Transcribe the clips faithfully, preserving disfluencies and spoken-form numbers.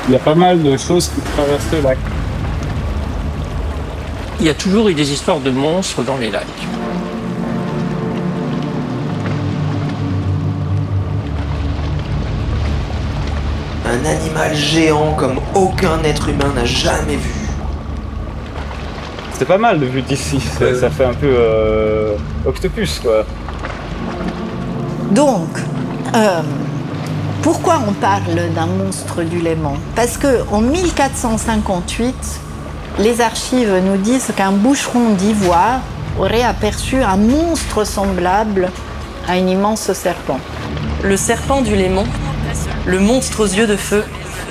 Il y a pas mal de choses qui traversent le lac. Il y a toujours eu des histoires de monstres dans les lacs. Un animal géant comme aucun être humain n'a jamais vu. C'est pas mal de vue d'ici, ça, Ouais. ça fait un peu euh, octopus quoi. Donc, euh, pourquoi on parle d'un monstre du Léman? Parce qu'en mille quatre cent cinquante-huit, les archives nous disent qu'un boucheron d'Ivoire aurait aperçu un monstre semblable à un immense serpent. Le serpent du Léman, le monstre aux yeux de feu.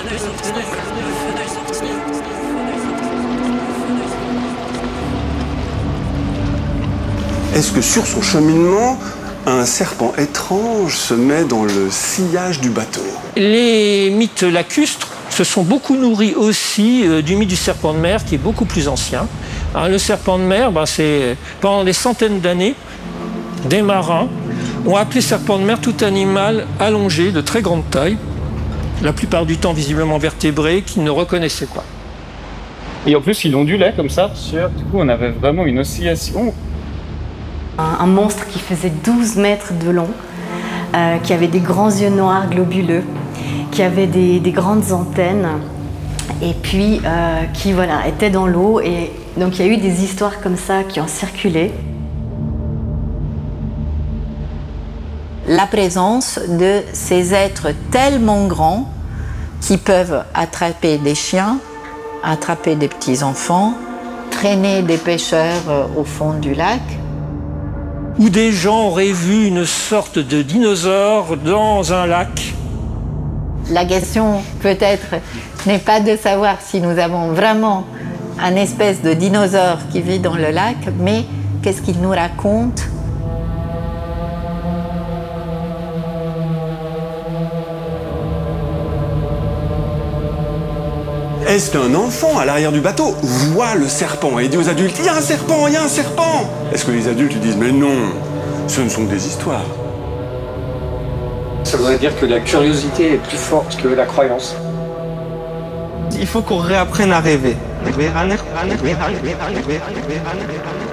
Est-ce que sur son cheminement, un serpent étrange se met dans le sillage du bateau? Les mythes lacustres se sont beaucoup nourris aussi euh, du mythe du serpent de mer, qui est beaucoup plus ancien. Hein, le serpent de mer, ben, c'est pendant des centaines d'années, des marins ont appelé serpent de mer tout animal allongé de très grande taille, la plupart du temps visiblement vertébré, qu'ils ne reconnaissaient pas. Et en plus ils ondulaient comme ça, sur, du coup on avait vraiment une oscillation. Un, un monstre qui faisait douze mètres de long, euh, qui avait des grands yeux noirs globuleux, qui avait des, des grandes antennes et puis euh, qui voilà, était dans l'eau. Et donc il y a eu des histoires comme ça qui ont circulé. La présence de ces êtres tellement grands qui peuvent attraper des chiens, attraper des petits-enfants, traîner des pêcheurs euh, au fond du lac. Où des gens auraient vu une sorte de dinosaure dans un lac. La question, peut-être, n'est pas de savoir si nous avons vraiment un espèce de dinosaure qui vit dans le lac, mais qu'est-ce qu'il nous raconte? Est-ce qu'un enfant à l'arrière du bateau voit le serpent et dit aux adultes « Il y a un serpent, il y a un serpent !» Est-ce que les adultes lui disent « Mais non, ce ne sont que des histoires !» Ça voudrait dire que la curiosité est plus forte que la croyance. Il faut qu'on réapprenne à rêver.